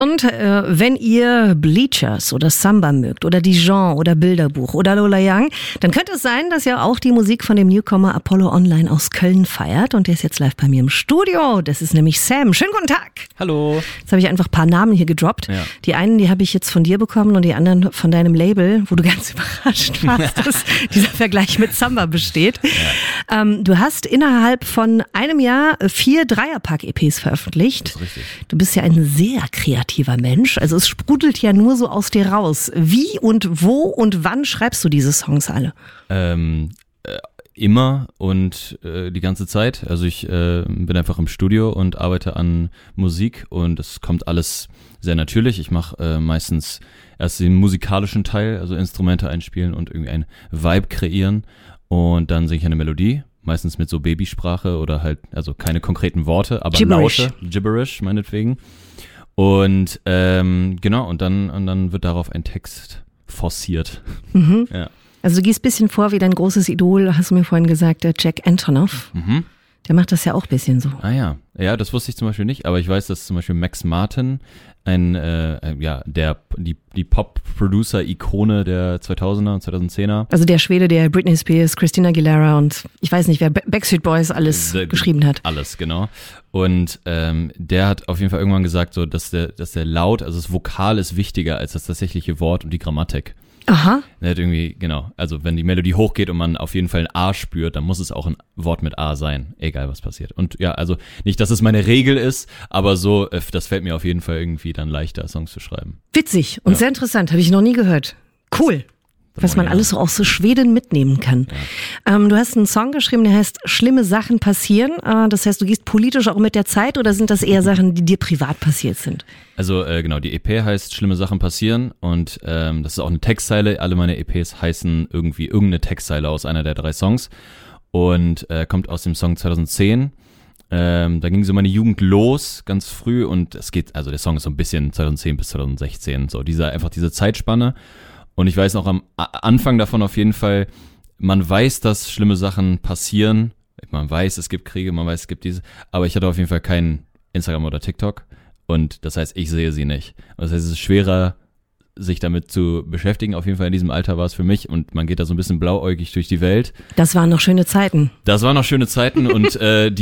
Und wenn ihr Bleachers oder Samba mögt oder Dijon oder Bilderbuch oder Lola Young, dann könnte es sein, dass ihr auch die Musik von dem Newcomer Apollo Online aus Köln feiert. Und der ist jetzt live bei mir im Studio. Das ist nämlich Sam. Schönen guten Tag. Hallo. Jetzt habe ich einfach ein paar Namen hier gedroppt. Ja. Die einen, die habe ich jetzt von dir bekommen und die anderen von deinem Label, wo du ganz überrascht warst, dass dieser Vergleich mit Samba besteht. Ja. Du hast innerhalb von einem Jahr 4 Dreierpack-EPs veröffentlicht. Das ist richtig. Du bist ja ein sehr kreativer Mensch. Also es sprudelt ja nur so aus dir raus. Wie und wo und wann schreibst du diese Songs alle? Immer und die ganze Zeit. Also ich bin einfach im Studio und arbeite an Musik und es kommt alles sehr natürlich. Ich mache meistens erst den musikalischen Teil, also Instrumente einspielen und irgendwie ein Vibe kreieren und dann singe ich eine Melodie. Meistens mit so Babysprache oder halt, also keine konkreten Worte, aber Laute, Gibberish meinetwegen. Und genau, und dann wird darauf ein Text forciert. Mhm. Ja. Also du gehst ein bisschen vor wie dein großes Idol, hast du mir vorhin gesagt, der Jack Antonoff. Mhm. Der macht das ja auch ein bisschen so. Ah ja, ja, das wusste ich zum Beispiel nicht, aber ich weiß, dass zum Beispiel Max Martin die Pop-Producer-Ikone der 2000er und 2010er. Also der Schwede, der Britney Spears, Christina Aguilera und ich weiß nicht, wer Backstreet Boys alles geschrieben hat. Alles, genau. Und der hat auf jeden Fall irgendwann gesagt, so, dass der Laut, also das Vokal ist wichtiger als das tatsächliche Wort und die Grammatik. Aha. Er hat irgendwie, genau, also wenn die Melodie hochgeht und man auf jeden Fall ein A spürt, dann muss es auch ein Wort mit A sein, egal was passiert. Und ja, also nicht, dass es meine Regel ist, aber so, das fällt mir auf jeden Fall irgendwie dann leichter, Songs zu schreiben. Witzig und sehr interessant, habe ich noch nie gehört. Cool. Was man alles so aus so Schweden mitnehmen kann. Ja. Du hast einen Song geschrieben, der heißt Schlimme Sachen passieren. Das heißt, du gehst politisch auch mit der Zeit oder sind das eher Sachen, die dir privat passiert sind? Also genau, die EP heißt Schlimme Sachen passieren und das ist auch eine Textzeile. Alle meine EPs heißen irgendwie irgendeine Textzeile aus einer der 3 Songs und kommt aus dem Song 2010. Da ging so meine Jugend los, ganz früh und es geht, also der Song ist so ein bisschen 2010 bis 2016, so diese Zeitspanne. Und ich weiß noch am Anfang davon auf jeden Fall, man weiß, dass schlimme Sachen passieren. Man weiß, es gibt Kriege, man weiß, es gibt diese. Aber ich hatte auf jeden Fall keinen Instagram oder TikTok. Und das heißt, ich sehe sie nicht. Und das heißt, es ist schwerer, sich damit zu beschäftigen. Auf jeden Fall in diesem Alter war es für mich. Und man geht da so ein bisschen blauäugig durch die Welt. Das waren noch schöne Zeiten. Das waren noch schöne Zeiten und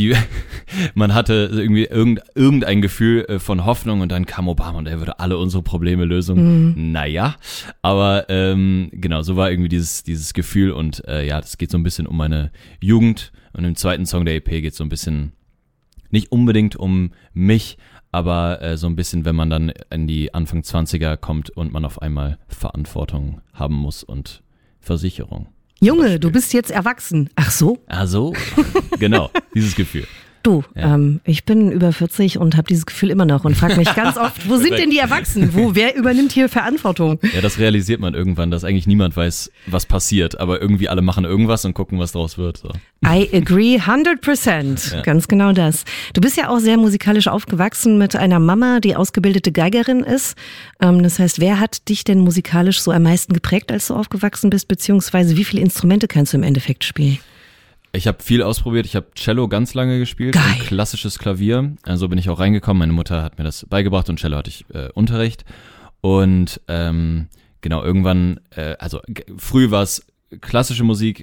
man hatte irgendwie irgendein Gefühl von Hoffnung und dann kam Obama und er würde alle unsere Probleme lösen. Mhm. Naja, aber genau, so war irgendwie dieses Gefühl und ja, das geht so ein bisschen um meine Jugend und im zweiten Song der EP geht es so ein bisschen, nicht unbedingt um mich, aber so ein bisschen, wenn man dann in die Anfang 20er kommt und man auf einmal Verantwortung haben muss und Versicherung. Junge, du bist jetzt erwachsen. Ach so? Ach so, genau, dieses Gefühl. Du, ja. Ich bin über 40 und habe dieses Gefühl immer noch und frage mich ganz oft, wo sind denn die Erwachsenen? Wer übernimmt hier Verantwortung? Ja, das realisiert man irgendwann, dass eigentlich niemand weiß, was passiert, aber irgendwie alle machen irgendwas und gucken, was draus wird. So. I agree 100%. Ja. Ganz genau das. Du bist ja auch sehr musikalisch aufgewachsen mit einer Mama, die ausgebildete Geigerin ist. Das heißt, wer hat dich denn musikalisch so am meisten geprägt, als du aufgewachsen bist, beziehungsweise wie viele Instrumente kannst du im Endeffekt spielen? Ich habe viel ausprobiert. Ich habe Cello ganz lange gespielt, Geil. Klassisches Klavier. So bin ich auch reingekommen. Meine Mutter hat mir das beigebracht und Cello hatte ich Unterricht. Und genau, irgendwann, früh war es klassische Musik,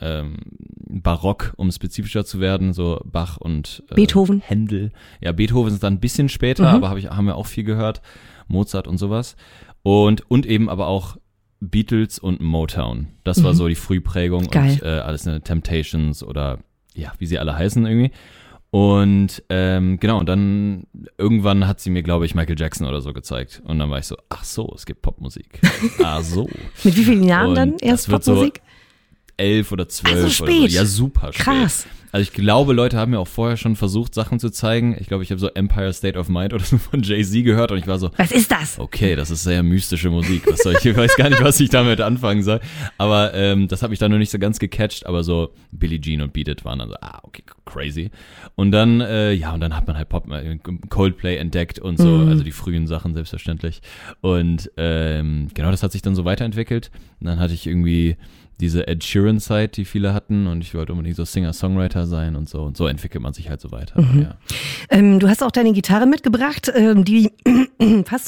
Barock, um spezifischer zu werden, so Bach und Beethoven. Händel. Ja, Beethoven ist dann ein bisschen später, aber haben wir auch viel gehört. Mozart und sowas. Und eben aber auch Beatles und Motown. Das war so die Frühprägung. Geil. Und alles eine Temptations oder ja, wie sie alle heißen irgendwie. Und genau, und dann irgendwann hat sie mir, glaube ich, Michael Jackson oder so gezeigt. Und dann war ich so, ach so, es gibt Popmusik. Ach so. Mit wie vielen Jahren und dann erst Popmusik? So 11 oder 12 so spät. oder so. Ja, super spät. Krass. Also ich glaube, Leute haben mir auch vorher schon versucht, Sachen zu zeigen. Ich glaube, ich habe so Empire State of Mind oder so von Jay-Z gehört und ich war so, was ist das? Okay, das ist sehr mystische Musik. Ich weiß gar nicht, was ich damit anfangen soll. Aber das hat mich dann noch nicht so ganz gecatcht, aber so Billie Jean und Beat It waren dann so, okay, crazy. Und dann, und dann hat man halt Coldplay entdeckt und so, also die frühen Sachen selbstverständlich. Und genau, das hat sich dann so weiterentwickelt. Und dann hatte ich irgendwie diese Ed Sheeran-Zeit, die viele hatten, und ich wollte unbedingt so Singer-Songwriter sein und so entwickelt man sich halt so weiter. Ja. Du hast auch deine Gitarre mitgebracht, die fast